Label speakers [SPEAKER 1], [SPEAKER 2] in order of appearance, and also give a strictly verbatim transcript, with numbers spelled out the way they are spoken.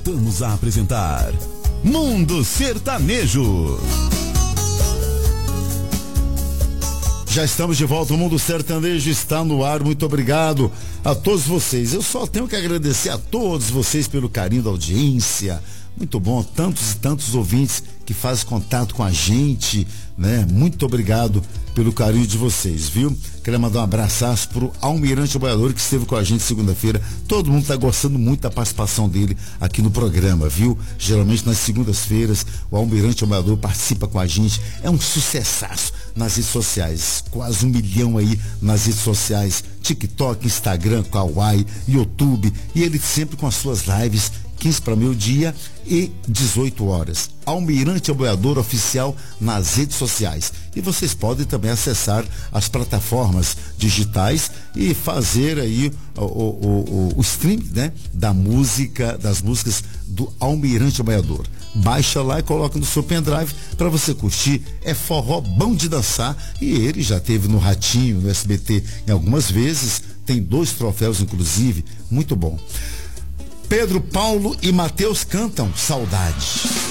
[SPEAKER 1] voltamos a apresentar Mundo Sertanejo.
[SPEAKER 2] Já estamos de volta, o Mundo Sertanejo está no ar. Muito obrigado a todos vocês. Eu só tenho que agradecer a todos vocês pelo carinho da audiência. Muito bom, tantos e tantos ouvintes que fazem contato com a gente, né? Muito obrigado pelo carinho de vocês, viu? Quero mandar um abraço pro Almirante Boiador, que esteve com a gente segunda-feira. Todo mundo tá gostando muito da participação dele aqui no programa, viu? Geralmente nas segundas-feiras o Almirante Boiador participa com a gente. É um sucessaço nas redes sociais, quase um milhão aí nas redes sociais, TikTok, Instagram, Kawaii, YouTube, e ele sempre com as suas lives quinze para meio-dia e dezoito horas. Almirante Boiador Oficial nas redes sociais. E vocês podem também acessar as plataformas digitais e fazer aí o, o, o, o stream, né, da música, das músicas do Almirante Boiador. Baixa lá e coloca no seu pendrive para você curtir. É forró bom de dançar. E ele já teve no Ratinho, no S B T em algumas vezes. Tem dois troféus, inclusive. Muito bom. Pedro, Paulo e Matheus cantam Saudade.